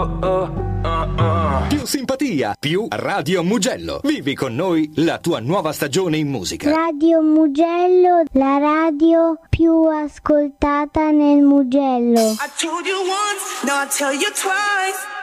Più simpatia, più Radio Mugello. Vivi con noi la tua nuova stagione in musica. Radio Mugello, la radio più ascoltata nel Mugello. I told you once, now I tell you twice.